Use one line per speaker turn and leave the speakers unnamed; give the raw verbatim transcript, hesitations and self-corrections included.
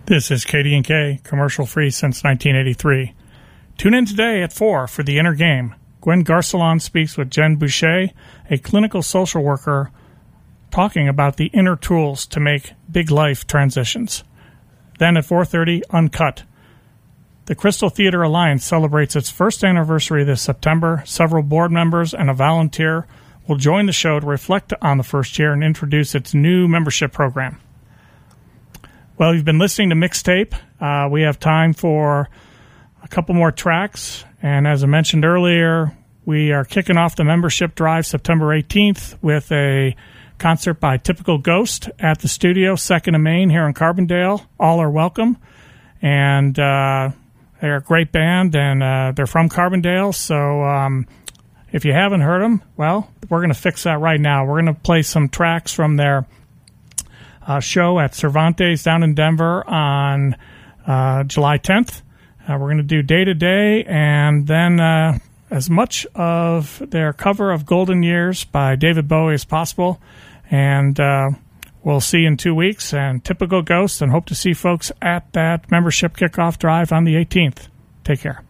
This is K D and K, commercial-free since nineteen eighty-three. Tune in today at four for The Inner Game. Gwen Garcelon speaks with Jen Boucher, a clinical social worker, talking about the inner tools to make big life transitions. Then at four thirty, Uncut. The Crystal Theater Alliance celebrates its first anniversary this September. Several board members and a volunteer will join the show to reflect on the first year and introduce its new membership program. Well, you've been listening to Mixtape. Uh, we have time for a couple more tracks. And as I mentioned earlier, we are kicking off the membership drive September eighteenth with a concert by Typical Ghost at the studio, Second and Main here in Carbondale. All are welcome. And uh, they're a great band, and uh, they're from Carbondale. So um, if you haven't heard them, well, we're going to fix that right now. We're going to play some tracks from their Uh, show at Cervantes down in Denver on uh, July tenth. Uh, we're going to do Day to Day, and then uh, as much of their cover of Golden Years by David Bowie as possible. And uh, we'll see you in two weeks. And Typical Ghost, and hope to see folks at that membership kickoff drive on the eighteenth. Take care.